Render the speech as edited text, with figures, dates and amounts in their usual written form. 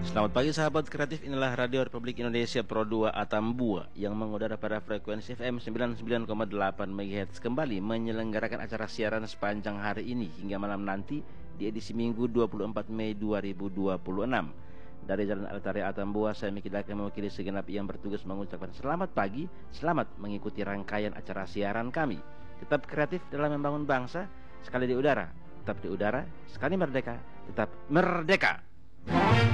Selamat pagi sahabat kreatif, inilah Radio Republik Indonesia Pro 2 Atambua yang mengudara pada frekuensi FM 99,8 MHz kembali menyelenggarakan acara siaran sepanjang hari ini hingga malam nanti di edisi Minggu 24 Mei 2026. Dari Jalan Altare Atambua, saya Miki Daka mewakili segenap yang bertugas mengucapkan selamat pagi, selamat mengikuti rangkaian acara siaran kami. Tetap kreatif dalam membangun bangsa, sekali di udara, tetap di udara, sekali merdeka, tetap merdeka.